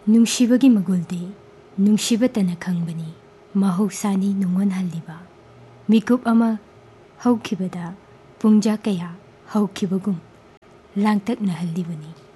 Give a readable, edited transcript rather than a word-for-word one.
नुंशिबगी मगुलदे नुंशिबतना खंगबनी महौसानी नुंगन हल्लिबा मिकुप अमा हौखिबदा पुंजा कया हौखिबगुम लांगतकना हल्लिबनी।